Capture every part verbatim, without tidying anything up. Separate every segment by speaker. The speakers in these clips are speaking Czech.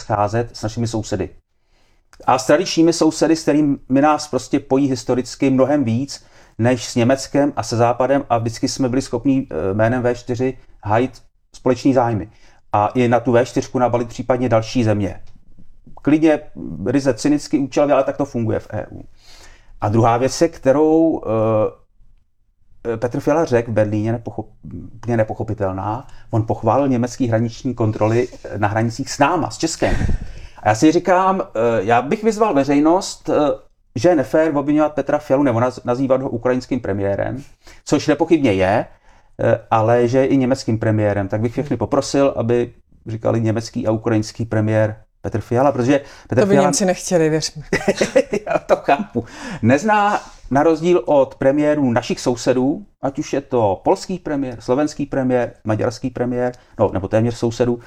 Speaker 1: scházet s našimi sousedy. A s tradičními sousedy, s kterými nás prostě pojí historicky mnohem víc, než s Německem a se Západem a vždycky jsme byli schopni jménem vé čtyři hájit společný zájmy. A i na tu vé čtyři nabalit případně další země. Klidně ryze cynicky účelově, ale tak to funguje v E U. A druhá věc je, kterou uh, Petr Fiala řekl v Berlíně, nepochop, nepochopitelná, on pochválil německý hraniční kontroly na hranicích s náma, s Českem. A já si říkám, uh, já bych vyzval veřejnost, uh, že je nefér obviňovat Petra Fialu nebo nazývat ho ukrajinským premiérem, což nepochybně je, ale že je i německým premiérem. Tak bych všechny poprosil, aby říkali německý a ukrajinský premiér Petr Fiala, protože Petr
Speaker 2: to by
Speaker 1: Fiala...
Speaker 2: Němci nechtěli, věř mi.
Speaker 1: Já to chápu. Nezná na rozdíl od premiérů našich sousedů, ať už je to polský premiér, slovenský premiér, maďarský premiér, no, nebo téměř sousedů,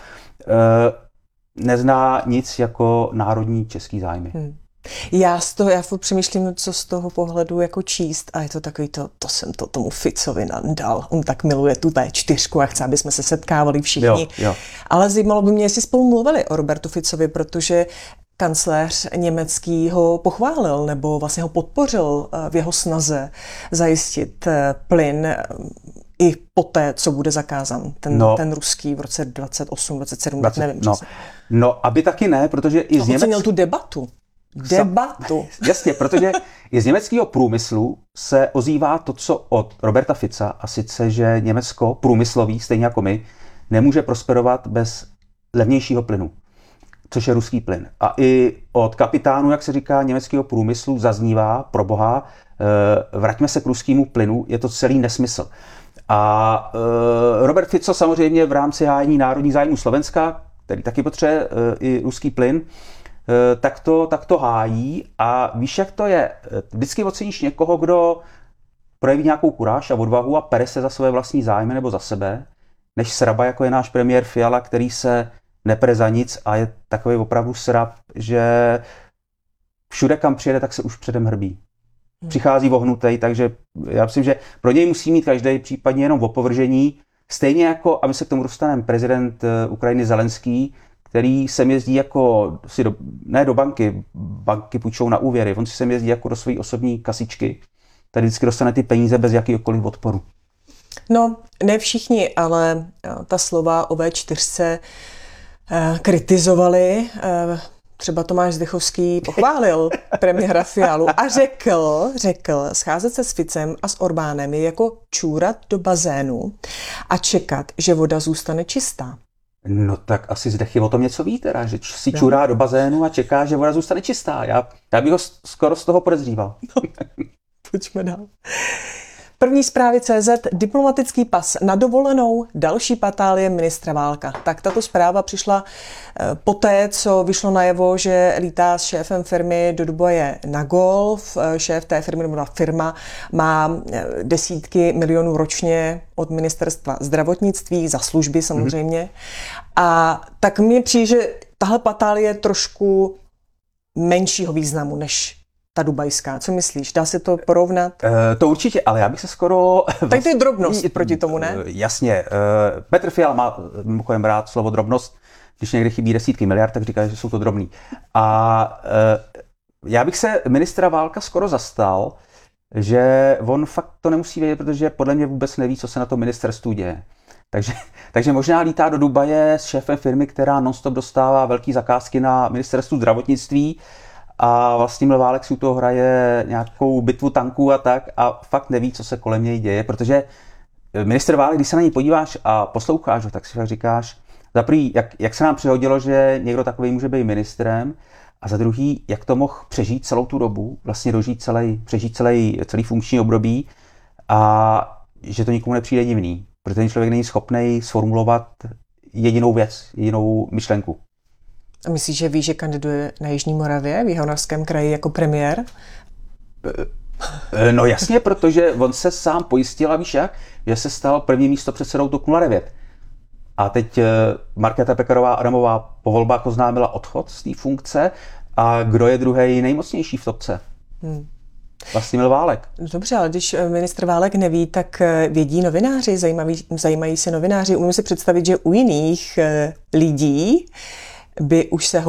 Speaker 1: nezná nic jako národní český zájmy. Hmm.
Speaker 2: Já z toho, já přemýšlím, co z toho pohledu jako číst a je to takový to, to jsem to tomu Ficovi nadal. On tak miluje tu vé čtyři a chce, aby jsme se setkávali všichni.
Speaker 1: Jo, jo.
Speaker 2: Ale zajímalo by mě, jestli spolu mluvili o Robertu Ficovi, protože kancléř německý ho pochválil nebo vlastně ho podpořil v jeho snaze zajistit plyn i poté, co bude zakázán ten, no, ten ruský v roce dvacet osm, dvacet sedm, dvacet, nevím.
Speaker 1: No, no, aby taky ne, protože i
Speaker 2: no,
Speaker 1: z Německa...
Speaker 2: měl tu debatu. Debatu.
Speaker 1: Jasně, protože i z německého průmyslu se ozývá to, co od Roberta Fica, a sice, že Německo průmyslový, stejně jako my, nemůže prosperovat bez levnějšího plynu, což je ruský plyn. A i od kapitánu, jak se říká, německého průmyslu zaznívá, pro boha, vraťme se k ruskému plynu, je to celý nesmysl. A Robert Fico samozřejmě v rámci hájení národních zájmů Slovenska, který taky potřebuje i ruský plyn, tak to, tak to hájí a víš, jak to je. Vždycky oceníš někoho, kdo projeví nějakou kuráž a odvahu a pere se za své vlastní zájmy nebo za sebe, než sraba, jako je náš premiér Fiala, který se nepere za nic a je takový opravdu srab, že všude, kam přijede, tak se už předem hrbí. Přichází vohnutej, takže já myslím, že pro něj musí mít každý případně jenom opovržení, stejně jako, a my se k tomu dostaneme, prezident Ukrajiny Zelenský, který sem jezdí jako, si do, ne do banky, banky půjčou na úvěry, on si sem jezdí jako do své osobní kasičky. Tady vždycky dostane ty peníze bez jakýkoliv odporu.
Speaker 2: No, ne všichni, ale ta slova o vé čtyři eh, kritizovali. Eh, třeba Tomáš Zdechovský pochválil premiéra Fialu a řekl, řekl, scházet se s Ficem a s Orbánem je jako čůrat do bazénu a čekat, že voda zůstane čistá.
Speaker 1: No tak asi Zdechy o tom něco ví teda, že si čurá do bazénu a čeká, že voda zůstane čistá. Já, já bych ho skoro z toho podezříval.
Speaker 2: No, pojďme dál. První zprávy C Z, diplomatický pas na dovolenou, další patálie ministra Válka. Tak tato zpráva přišla poté, co vyšlo najevo, že lítá s šéfem firmy do Dubaje na golf. Šéf té firmy, nebo ta firma, má desítky milionů ročně od ministerstva zdravotnictví, za služby samozřejmě. Mm-hmm. A tak mně přijde, že tahle patálie je trošku menšího významu než ta dubajská. Co myslíš? Dá se to porovnat?
Speaker 1: Uh, to určitě, ale já bych se skoro...
Speaker 2: Tak to je drobnost proti tomu, ne?
Speaker 1: Uh, jasně. Uh, Petr Fiala má mimochodem rád slovo drobnost. Když někde chybí desítky miliard, tak říká, že jsou to drobný. A uh, já bych se ministra Válka skoro zastal, že on fakt to nemusí vědět, protože podle mě vůbec neví, co se na tom ministerstvu děje. Takže, takže možná lítá do Dubaje s šéfem firmy, která non-stop dostává velké zakázky na ministerstvu zdravotnictví, a Vlastimil Válek si u toho hraje nějakou bitvu tanků a tak a fakt neví, co se kolem něj děje, protože ministr Válek, když se na něj podíváš a posloucháš ho, tak si fakt říkáš, za prvý, jak, jak se nám přihodilo, že někdo takový může být ministrem, a za druhý, jak to mohl přežít celou tu dobu, vlastně dožít celý, přežít celý, celý funkční období a že to nikomu nepřijde divný, protože ten člověk není schopný sformulovat jedinou věc, jedinou myšlenku.
Speaker 2: A myslíš, že ví, že kandiduje na Jižní Moravě, v Jihomoravském kraji jako premiér?
Speaker 1: No jasně, protože on se sám pojistil, a víš jak, že se stal první místopředsedou TOP nula devět. A teď Markéta Pekarová Adamová po volbách oznámila odchod z té funkce a kdo je druhý nejmocnější v topce? Hmm. Vlastimil Válek.
Speaker 2: Dobře, ale když ministr Válek neví, tak vědí novináři, zajímaví, zajímají se novináři. Umím si představit, že u jiných lidí by už se